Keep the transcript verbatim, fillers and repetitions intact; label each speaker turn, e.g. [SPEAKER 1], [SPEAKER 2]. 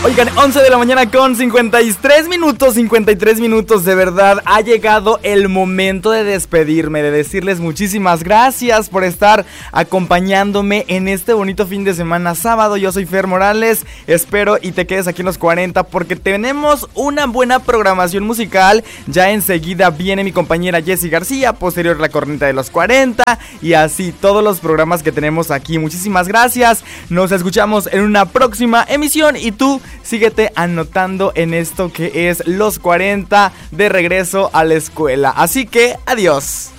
[SPEAKER 1] Oigan, once de la mañana con cincuenta y tres minutos, cincuenta y tres minutos, de verdad, ha llegado el momento de despedirme, de decirles muchísimas gracias por estar acompañándome en este bonito fin de semana sábado. Yo soy Fer Morales, espero y te quedes aquí en los cuarenta porque tenemos una buena programación musical. Ya enseguida viene mi compañera Jessie García, posterior la corneta de los cuarenta y así todos los programas que tenemos aquí. Muchísimas gracias, nos escuchamos en una próxima emisión y tú síguete anotando en esto que es los cuarenta de regreso a la escuela. Así que adiós.